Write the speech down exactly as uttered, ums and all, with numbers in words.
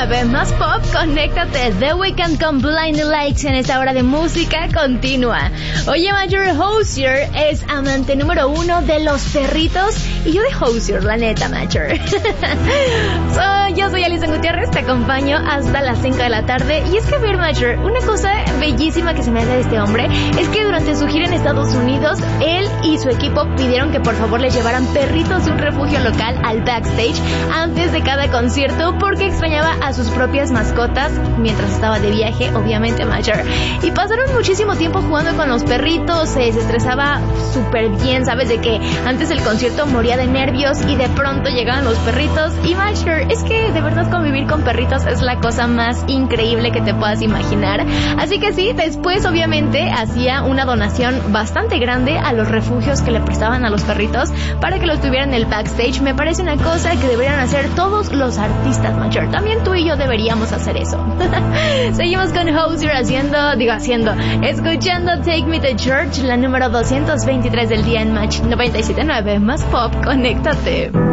nueve, más pop, conéctate. The Weeknd con Blinding Lights en esta hora de música continua. Oye, Major, Hozier es amante número uno de los perritos. Y yo de Hozier, la neta, Major. so, yo soy Alison Gutiérrez, te acompaño hasta las cinco de la tarde. Y es que, ver, Major, una cosa bellísima que se me hace de este hombre es que durante su gira en Estados Unidos, él y su equipo pidieron que por favor les llevaran perritos de un refugio local al backstage antes de cada concierto porque extrañaba a sus propias mascotas mientras estaba de viaje, obviamente, Major. Y pasaron muchísimo tiempo jugando con los perritos, se estresaba súper bien, ¿sabes? De que antes del concierto moría de nervios y de pronto llegaban los perritos. Y Major, es que de verdad convivir con perritos es la cosa más increíble que te puedas imaginar. Así que sí, después obviamente hacía una donación bastante grande a los refugios que le prestaban a los perritos para que los tuvieran en el backstage. Me parece una cosa que deberían hacer todos los artistas, Major. También tú y yo deberíamos hacer eso. Seguimos con Hozier haciendo, digo haciendo, escuchando Take Me to Church, la número doscientos veintitrés del día en Match noventa y siete punto nueve, más pop, conéctate.